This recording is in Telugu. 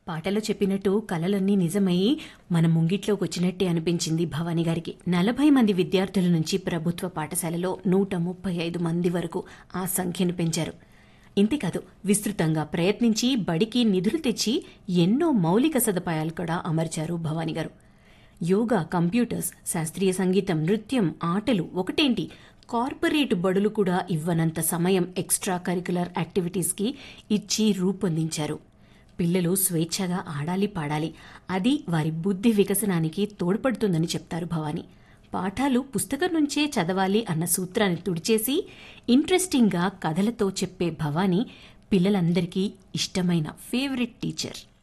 పాటలో చెప్పినట్టు కలలన్నీ నిజమై మన ముంగిట్లోకి వచ్చినట్టే అనిపించింది భవానీ గారికి. 40 మంది విద్యార్థుల నుంచి ప్రభుత్వ పాఠశాలలో 135 మంది వరకు ఆ సంఖ్యను పెంచారు. ఇంతేకాదు, విస్తృతంగా ప్రయత్నించి బడికి నిధులు తెచ్చి ఎన్నో మౌలిక సదుపాయాలు కూడా అమర్చారు భవానీ గారు. యోగా, కంప్యూటర్స్, శాస్త్రీయ సంగీతం, నృత్యం, ఆటలు ఒకటేంటి, కార్పొరేట్ బడులు కూడా ఇవ్వనంత సమయం ఎక్స్ట్రా కరికులర్ యాక్టివిటీస్కి ఇచ్చి రూపొందించారు. పిల్లలు స్వేచ్ఛగా ఆడాలి, పాడాలి, అది వారి బుద్ధి వికసనానికి తోడ్పడుతుందని చెప్తారు భవానీ. పాఠాలు పుస్తకం నుంచే చదవాలి అన్న సూత్రాన్ని తుడిచేసి ఇంట్రెస్టింగ్గా కథలతో చెప్పే భవానీ పిల్లలందరికీ ఇష్టమైన ఫేవరెట్ టీచర్.